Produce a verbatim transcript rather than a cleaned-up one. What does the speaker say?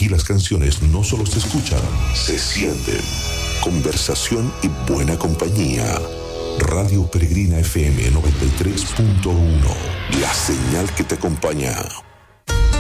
Aquí las canciones no solo se escuchan, se sienten. Conversación y buena compañía. Radio Peregrina F M noventa y tres punto uno. La señal que te acompaña.